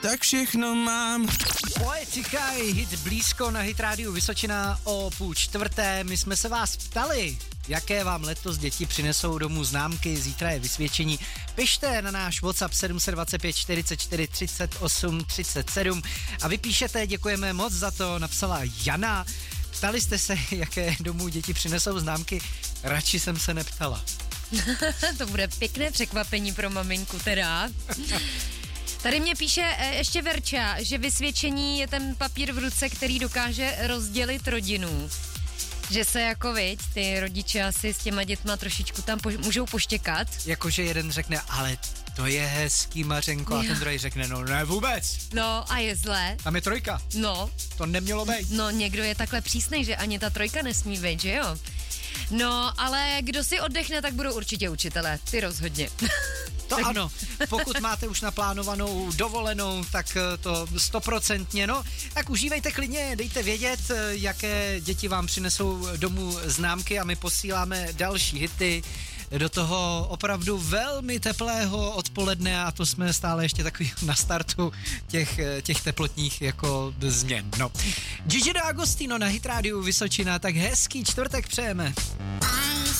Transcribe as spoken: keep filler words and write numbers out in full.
tak všechno mám. Poetika je hit blízko na Hit Rádiu Vysočina o půl čtvrté. My jsme se vás ptali, jaké vám letos děti přinesou domů známky, zítra je vysvědčení. Pište na náš WhatsApp sedm dva pět čtyřicet čtyři třicet osm třicet sedm a vypíšete, děkujeme moc za to, napsala Jana. Ptali jste se, jaké domů děti přinesou známky, radši jsem se neptala. To bude pěkné překvapení pro maminku teda. Tady mě píše ještě Verča, že vysvědčení je ten papír v ruce, který dokáže rozdělit rodinu. Že se jako, viď, ty rodiče asi s těma dětma trošičku tam po, můžou poštěkat. Jakože jeden řekne, ale to je hezký, Mařenko, a ten druhý řekne, no ne vůbec. No a je zlé. Tam je trojka. No. To nemělo být. No někdo je takhle přísnej, že ani ta trojka nesmí být, že jo? No, ale kdo si oddechne, tak budou určitě učitelé, ty rozhodně. To ano, pokud máte už naplánovanou dovolenou, tak to stoprocentně, no, tak užívejte klidně, dejte vědět, jaké děti vám přinesou domů známky a my posíláme další hity do toho opravdu velmi teplého odpoledne a to jsme stále ještě takový na startu těch, těch teplotních jako změn, no. Gigi D'Agostino na Hit Rádiu Vysočina, tak hezký čtvrtek přejeme.